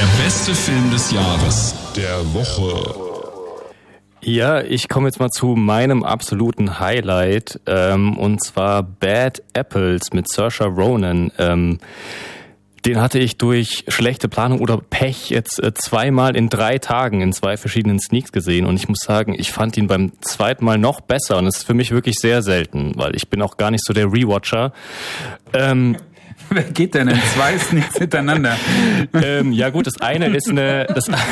Der beste Film des Jahres. Der Woche. Ja, ich komme jetzt mal zu meinem absoluten Highlight, und zwar Bad Apples mit Saoirse Ronan. Den hatte ich durch schlechte Planung oder Pech jetzt zweimal in 3 Tagen in 2 verschiedenen Sneaks gesehen. Und ich muss sagen, ich fand ihn beim zweiten Mal noch besser. Und das ist für mich wirklich sehr selten, weil ich bin auch gar nicht so der Rewatcher. Wer geht denn in 2 Sneaks hintereinander? Ja gut, das eine ist eine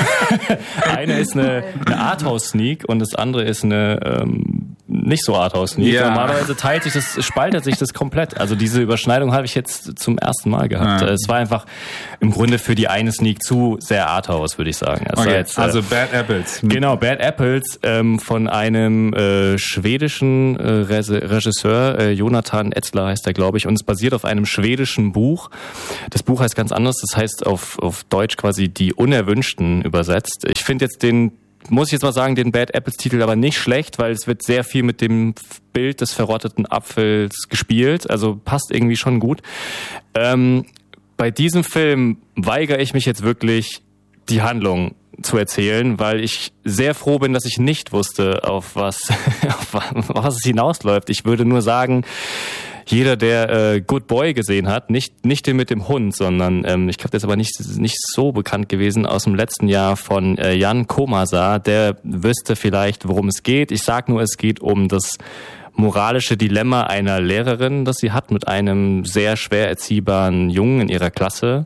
Arthouse-Sneak und das andere ist eine nicht so Arthouse-Sneak. Ja. Normalerweise spaltet sich das komplett. Also diese Überschneidung habe ich jetzt zum ersten Mal gehabt. Es war einfach im Grunde für die eine Sneak zu sehr Arthouse, würde ich sagen. Also Bad Apples. Genau, Bad Apples von einem schwedischen Regisseur, Jonathan Etzler heißt er, glaube ich, und es basiert auf einem schwedischen Buch. Das Buch heißt ganz anders, das heißt auf Deutsch quasi Die Unerwünschten übersetzt. Ich finde jetzt muss ich jetzt mal sagen, den Bad Apples Titel aber nicht schlecht, weil es wird sehr viel mit dem Bild des verrotteten Apfels gespielt, also passt irgendwie schon gut. Bei diesem Film weigere ich mich jetzt wirklich, die Handlung zu erzählen, weil ich sehr froh bin, dass ich nicht wusste, auf was es hinausläuft. Ich würde nur sagen, jeder, der Good Boy gesehen hat, nicht den mit dem Hund, sondern ich glaube, der ist aber nicht so bekannt gewesen, aus dem letzten Jahr von Jan Komasar, der wüsste vielleicht, worum es geht. Ich sag nur, es geht um das moralische Dilemma einer Lehrerin, das sie hat mit einem sehr schwer erziehbaren Jungen in ihrer Klasse.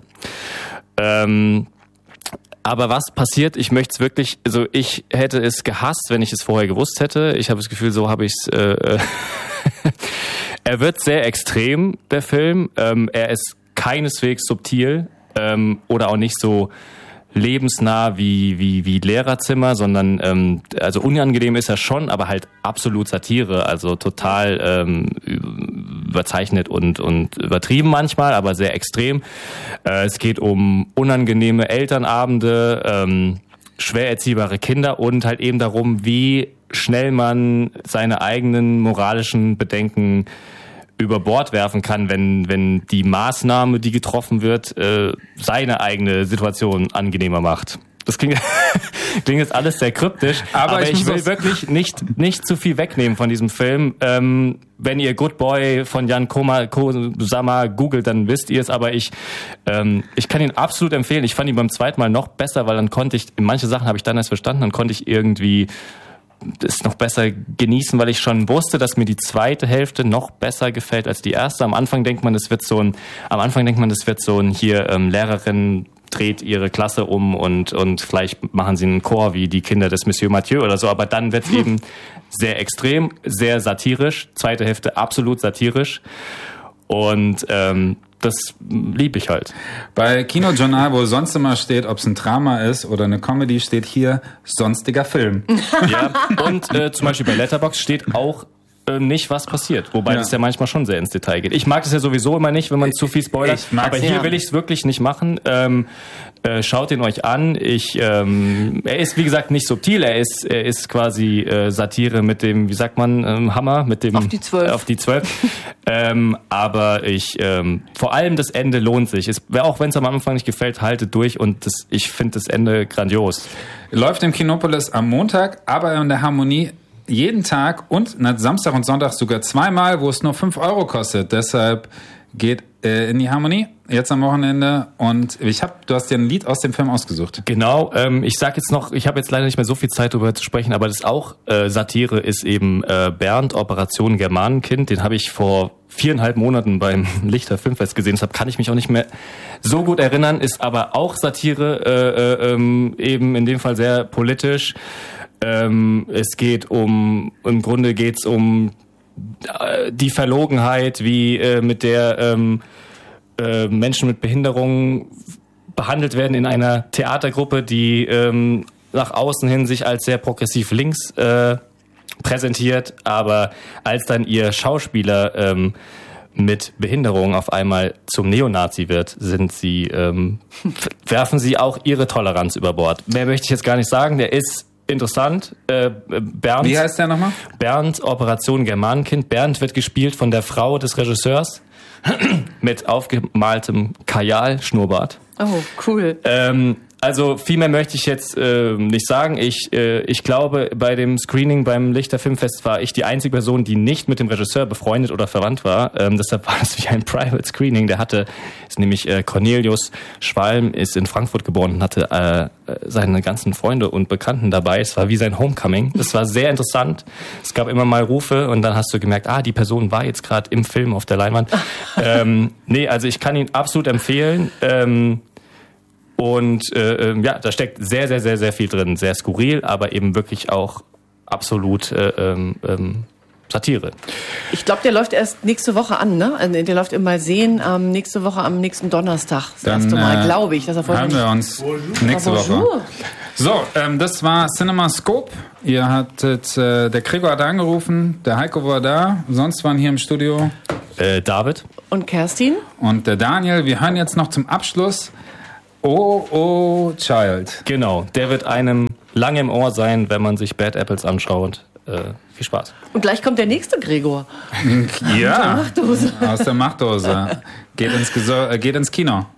Aber was passiert? Ich möchte es wirklich, also ich hätte es gehasst, wenn ich es vorher gewusst hätte. Ich habe das Gefühl, so habe ich es. Er wird sehr extrem, der Film. Er ist keineswegs subtil oder auch nicht so lebensnah wie Lehrerzimmer, sondern also unangenehm ist er schon, aber halt absolut Satire, also total überzeichnet und übertrieben manchmal, aber sehr extrem. Es geht um unangenehme Elternabende, schwer erziehbare Kinder und halt eben darum, wie schnell man seine eigenen moralischen Bedenken über Bord werfen kann, wenn die Maßnahme, die getroffen wird, seine eigene Situation angenehmer macht. Das klingt jetzt alles sehr kryptisch, aber ich will wirklich nicht zu viel wegnehmen von diesem Film. Wenn ihr Good Boy von Jan Komasar googelt, dann wisst ihr es, aber ich kann ihn absolut empfehlen. Ich fand ihn beim zweiten Mal noch besser, weil dann konnte ich, manche Sachen habe ich dann erst verstanden, dann konnte ich irgendwie das noch besser genießen, weil ich schon wusste, dass mir die zweite Hälfte noch besser gefällt als die erste. Am Anfang denkt man, das wird so ein Lehrerin dreht ihre Klasse um und vielleicht machen sie einen Chor wie die Kinder des Monsieur Mathieu oder so, aber dann wird es eben sehr extrem, sehr satirisch, zweite Hälfte absolut satirisch und das liebe ich halt. Bei Kinojournal, wo sonst immer steht, ob es ein Drama ist oder eine Comedy, steht hier sonstiger Film. Ja, und zum Beispiel bei Letterboxd steht auch nicht, was passiert. Wobei das ja manchmal schon sehr ins Detail geht. Ich mag das ja sowieso immer nicht, wenn man zu viel spoilert. Aber hier will ich es wirklich nicht machen. Schaut ihn euch an. Er ist, wie gesagt, nicht subtil. Er ist quasi Satire mit dem, wie sagt man, Hammer, mit dem auf die 12. Aber vor allem das Ende lohnt sich. Auch wenn es am Anfang nicht gefällt, haltet durch und ich finde das Ende grandios. Läuft im Kinopolis am Montag, aber in der Harmonie jeden Tag und Samstag und Sonntag sogar zweimal, wo es nur 5 € kostet. Deshalb geht in die Harmonie jetzt am Wochenende und du hast dir ein Lied aus dem Film ausgesucht. Genau, ich sag jetzt noch, ich habe jetzt leider nicht mehr so viel Zeit darüber zu sprechen, aber das auch Satire ist eben Bernd, Operation Germanenkind. Den habe ich vor 4,5 Monaten beim Lichter Filmfest gesehen. Deshalb kann ich mich auch nicht mehr so gut erinnern, ist aber auch Satire, eben in dem Fall sehr politisch. Es geht im Grunde geht's um die Verlogenheit, wie mit der Menschen mit Behinderungen behandelt werden in einer Theatergruppe, die nach außen hin sich als sehr progressiv links präsentiert, aber als dann ihr Schauspieler mit Behinderung auf einmal zum Neonazi wird, werfen sie auch ihre Toleranz über Bord. Mehr möchte ich jetzt gar nicht sagen, der ist interessant. Bernd. Wie heißt der nochmal? Bernd, Operation Germanenkind. Bernd wird gespielt von der Frau des Regisseurs mit aufgemaltem Kajal-Schnurrbart. Oh, cool. Also viel mehr möchte ich jetzt nicht sagen. Ich glaube, bei dem Screening beim Lichter Filmfest war ich die einzige Person, die nicht mit dem Regisseur befreundet oder verwandt war. Deshalb war es wie ein Private Screening. Der ist nämlich Cornelius Schwalm, ist in Frankfurt geboren und hatte seine ganzen Freunde und Bekannten dabei. Es war wie sein Homecoming. Das war sehr interessant. Es gab immer mal Rufe und dann hast du gemerkt, die Person war jetzt gerade im Film auf der Leinwand. Nee, also ich kann ihn absolut empfehlen. Da steckt sehr, sehr, sehr, sehr viel drin. Sehr skurril, aber eben wirklich auch absolut Satire. Ich glaube, der läuft erst nächste Woche an, ne? Der läuft im Mal sehen nächste Woche am nächsten Donnerstag. Das erste Mal, glaube ich. Dass er hören wir uns nächste Woche. So, das war CinemaScope. Ihr hattet, der Gregor hat angerufen, der Heiko war da, sonst waren hier im Studio David und Kerstin und der Daniel. Wir hören jetzt noch zum Abschluss Oh Child. Genau, der wird einem lange im Ohr sein, wenn man sich Bad Apples anschaut. Viel Spaß. Und gleich kommt der nächste Gregor. Ja, aus der Machtdose. Geht ins Kino.